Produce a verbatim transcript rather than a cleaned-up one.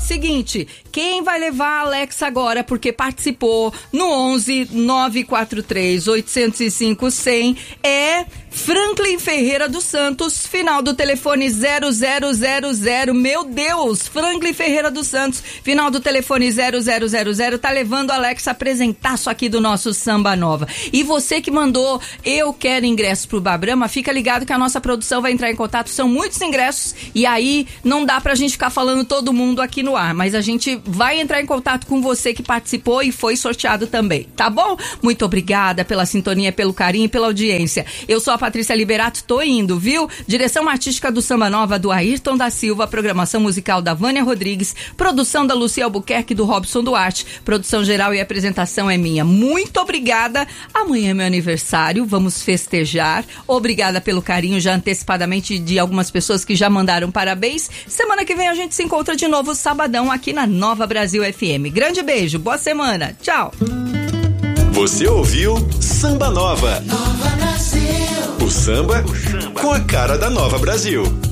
seguinte, quem vai levar a Alexa agora, porque participou no onze nove quatro três oito zero cinco cem, é Franklin Ferreira dos Santos, final do telefone zero zero zero zero. Meu Deus, Franklin Ferreira dos Santos, final do telefone zero zero zero zero, tá levando a Alexa apresentaço aqui do nosso Samba Nova. E você que mandou eu quero ingressos pro Babrama, fica ligado que a nossa produção vai entrar em contato, são muitos ingressos e aí não dá pra gente ficar falando todo mundo aqui no ar, mas a gente vai entrar em contato com você que participou e foi sorteado também, tá bom? Muito obrigada pela sintonia, pelo carinho e pela audiência. Eu sou a Patrícia Liberato, tô indo, viu? Direção artística do Samba Nova, do Ayrton da Silva, programação musical da Vânia Rodrigues, produção da Lucia Albuquerque e do Robson Duarte, produção geral e apresentação é minha. Muito obrigada. Amanhã é meu aniversário, vamos festejar. Obrigada pelo carinho já antecipadamente de algumas pessoas que já mandaram parabéns. Semana que vem a gente se encontra de novo sabadão aqui na Nova Brasil F M. Grande beijo, boa semana, tchau. Você ouviu Samba Nova. Nova Brasil. O samba, o samba com a cara da Nova Brasil.